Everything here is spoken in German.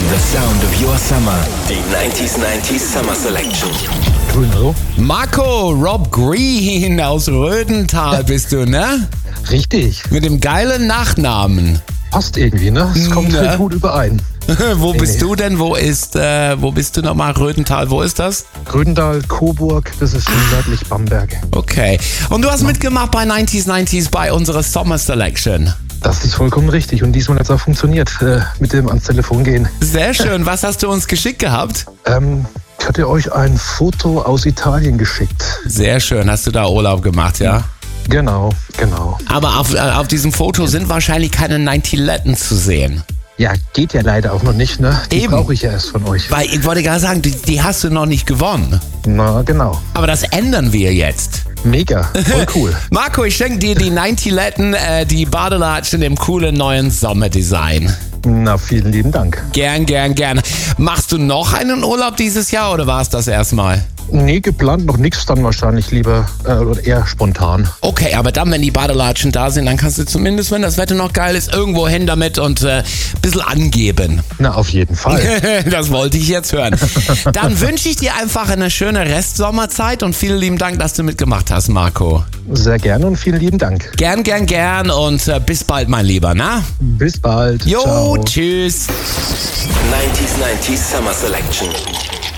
the sound of your summer. Die 90s Summer Selection. Hallo. Marco, Rob Green aus Rödental bist du, ne? Richtig. Mit dem geilen Nachnamen. Passt irgendwie, ne? Es kommt Ja. gut überein. Wo bist du denn? Wo bist du nochmal? Rödental, wo ist das? Gröndal, Coburg, das ist nördlich Bamberg. Okay. Und du hast mitgemacht bei 90s bei unserer Summer Selection. Das ist vollkommen richtig und diesmal hat es auch funktioniert, mit dem ans Telefon gehen. Sehr schön. Was hast du uns geschickt gehabt? Ich hatte euch ein Foto aus Italien geschickt. Sehr schön. Hast du da Urlaub gemacht, ja? Genau. Aber auf diesem Foto sind wahrscheinlich keine 90 Letten zu sehen. Ja, geht ja leider auch noch nicht, ne? Die Eben. brauche ich ja erst von euch. Weil ich wollte gerade sagen, die hast du noch nicht gewonnen. Na, genau. Aber das ändern wir jetzt. Mega, voll cool. Marco, ich schenke dir die 90 Letten, die Badelatschen im coolen neuen Sommerdesign. Na, vielen lieben Dank. Gern. Machst du noch einen Urlaub dieses Jahr oder war es das erstmal? Nee, geplant noch nichts, dann wahrscheinlich lieber oder eher spontan. Okay, aber dann, wenn die Badelatschen da sind, dann kannst du zumindest, wenn das Wetter noch geil ist, irgendwo hin damit und ein bisschen angeben. Na, auf jeden Fall. Das wollte ich jetzt hören. Dann wünsche ich dir einfach eine schöne Restsommerzeit und vielen lieben Dank, dass du mitgemacht hast, Marco. Sehr gerne und vielen lieben Dank. Gern und bis bald, mein Lieber, na? Bis bald. Jo, Ciao. tschüss. 90s Summer Selection.